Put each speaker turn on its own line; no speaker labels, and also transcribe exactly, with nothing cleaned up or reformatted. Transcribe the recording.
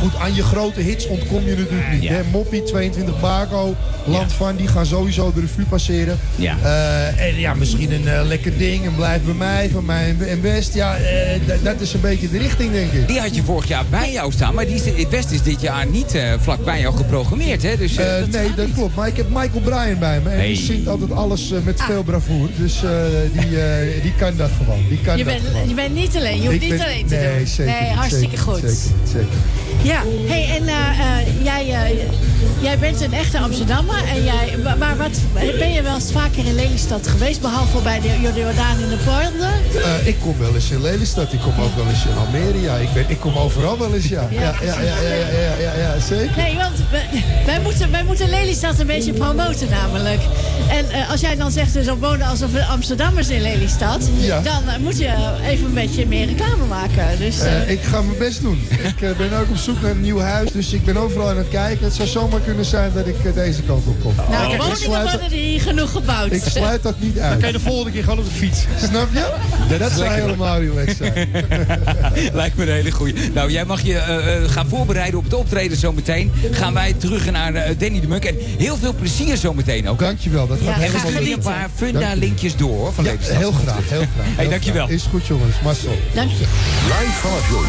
goed, aan je grote hits ontkom je natuurlijk niet.
Ja.
Hè? Moppie, tweeëntwintig Bago, Land
Ja.
van, die gaan sowieso de revue passeren.
Ja.
Uh, en ja, misschien een uh, lekker ding, en Blijf bij mij, van mij en West. Ja, uh, d- dat is een beetje de richting, denk ik.
Die had je vorig jaar bij jou staan, maar die is, West is dit jaar niet uh, vlak bij jou geprogrammeerd, hè? Dus, uh,
Uh,
dat
nee, dat
niet.
klopt. Maar ik heb Michael Bryan bij me. En
Hey.
die zingt altijd alles uh, met veel bravoure. Dus uh, die, uh, die kan dat gewoon. Die kan
Je
dat
bent,
gewoon.
je bent niet alleen. Je hoeft
Ik
niet
ben-
alleen te
nee,
doen.
Zeker,
nee,
niet,
hartstikke
zeker,
goed.
Zeker, zeker.
Ja, hey, en uh, uh, jij, uh, jij bent een echte Amsterdammer. En jij, maar- maar wat, ben je wel eens vaker in Lelystad geweest? Behalve bij de Jordaan in de Polder?
Uh, ik kom wel eens in Lelystad. Ik kom ook wel eens in Almere. Ja, ik, ben, ik kom overal wel eens, ja.
Ja,
Ja, ja, ja, ja, ja, ja, ja, ja, zeker.
Nee, want wij, wij, moeten, wij moeten Lelystad een beetje promoten namelijk. En uh, als jij dan zegt, we zo wonen alsof we Amsterdammers in Lelystad...
Ja.
dan uh, moet je even een beetje meer reclame maken. Dus, uh,
Uh, ik ga mijn best doen. Ik uh, ben ook op zoek naar een nieuw huis, dus ik ben overal aan het kijken. Het zou zomaar kunnen zijn dat ik uh, deze kant op kom.
nou,
Ik
woningen
sluit,
worden hier genoeg gebouwd.
ik sluit dat niet uit.
Dan kan je de volgende keer gewoon op de fiets.
Snap je? Dat zou helemaal relaxed zijn.
Lijkt me een hele goeie. Nou, jij mag je uh, uh, gaan voorbereiden op het optreden zometeen. Gaan wij terug naar uh, Danny de Munk. En heel veel plezier zometein ook.
Dankjewel, dat gaat
Ja,
En we
helemaal
sturen je
goed.
een paar funda-linkjes door hoor, van
Ja,
Lelystad.
heel graag, heel graag.
Hey,
heel
dankjewel.
graag. Is goed jongens, Marcel.
Dank je.
Live vanaf